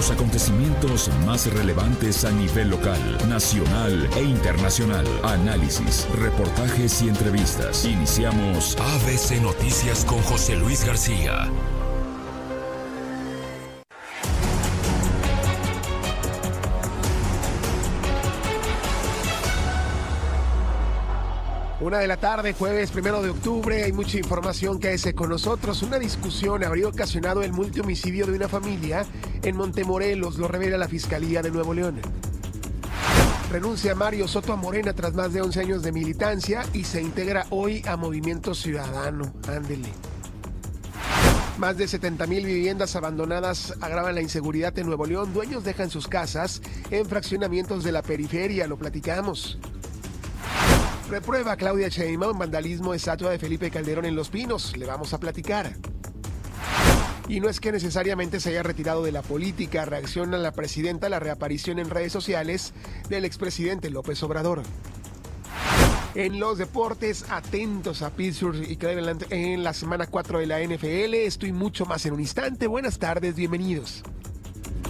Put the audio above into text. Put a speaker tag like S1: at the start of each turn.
S1: los acontecimientos más relevantes a nivel local, nacional e internacional. Análisis, reportajes y entrevistas. Iniciamos ABC Noticias con José Luis García.
S2: Una de la tarde, jueves 1 de octubre, hay mucha información que hace con nosotros. Una discusión habría ocasionado el multihomicidio de una familia en Montemorelos, lo revela la Fiscalía de Nuevo León. Renuncia Mario Soto a Morena tras más de 11 años de militancia y se integra hoy a Movimiento Ciudadano. Ándele. Más de 70,000 viviendas abandonadas agravan la inseguridad en Nuevo León. Dueños dejan sus casas en fraccionamientos de la periferia, lo platicamos. Reprueba Claudia Sheinbaum vandalismo estatua de Felipe Calderón en Los Pinos. Le vamos a platicar. Y no es que necesariamente se haya retirado de la política. Reacciona la presidenta a la reaparición en redes sociales del expresidente López Obrador. En los deportes, atentos a Pittsburgh y Cleveland en la semana 4 de la NFL. Esto y mucho más en un instante. Buenas tardes, bienvenidos.